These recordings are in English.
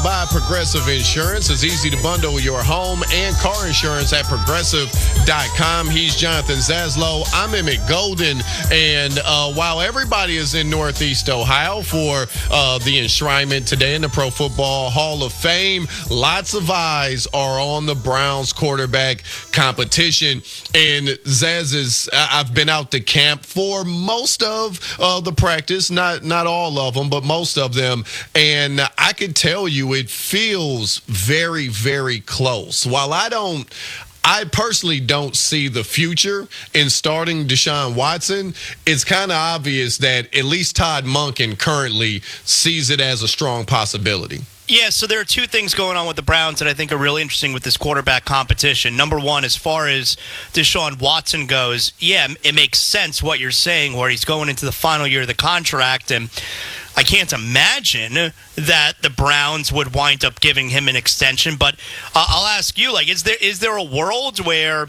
by Progressive Insurance. It's easy to bundle your home and car insurance at Progressive.com. He's Jonathan Zaslow. I'm Emmett Golden. And while everybody is in Northeast Ohio for the enshrinement today in the Pro Football Hall of Fame, lots of eyes are on the Browns quarterback competition. And Zaz I've been out to camp for most of the practice, not all of them, but most of them. And I could tell you it feels very, very close. While I personally don't see the future in starting Deshaun Watson, it's kind of obvious that at least Todd Monken currently sees it as a strong possibility. Yeah, so there are two things going on with the Browns that I think are really interesting with this quarterback competition. Number one, as far as Deshaun Watson goes, yeah, it makes sense what you're saying, where he's going into the final year of the contract, and I can't imagine that the Browns would wind up giving him an extension. But I'll ask you, is there a world where,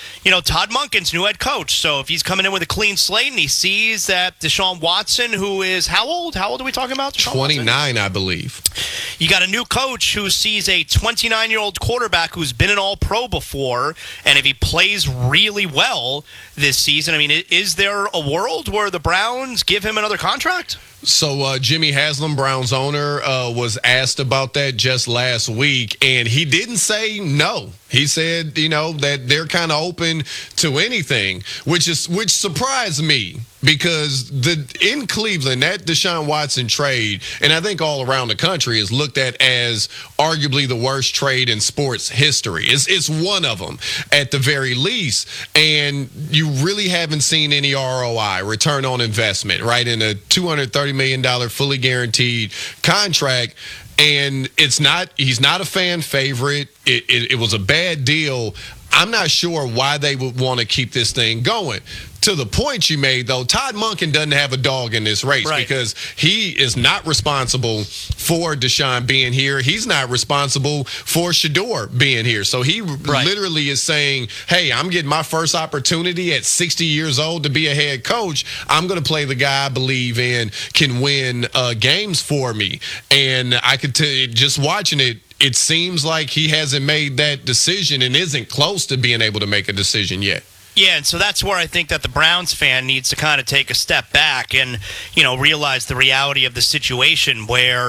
Todd Monken's new head coach, so if he's coming in with a clean slate and he sees that Deshaun Watson, who is how old? How old are we talking about? 29, Watson? I believe. You got a new coach who sees a 29-year-old quarterback who's been an All-Pro before, and if he plays really well this season, is there a world where the Browns give him another contract? So Jimmy Haslam, Browns owner, was asked about that just last week, and he didn't say no. He said, that they're kind of open to anything, which surprised me because in Cleveland, that Deshaun Watson trade, and I think all around the country, is looked at as arguably the worst trade in sports history. It's one of them at the very least, and you really haven't seen any ROI, return on investment, right, in a $230 million fully guaranteed contract. And he's not a fan favorite. It was a bad deal. I'm not sure why they would want to keep this thing going. To the point you made, though, Todd Monken doesn't have a dog in this race because he is not responsible for Deshaun being here. He's not responsible for Shedeur being here. So he literally is saying, hey, I'm getting my first opportunity at 60 years old to be a head coach. I'm going to play the guy I believe in can win games for me. And I could tell you, just watching it, it seems like he hasn't made that decision and isn't close to being able to make a decision yet. Yeah, and so that's where I think that the Browns fan needs to kind of take a step back and, realize the reality of the situation where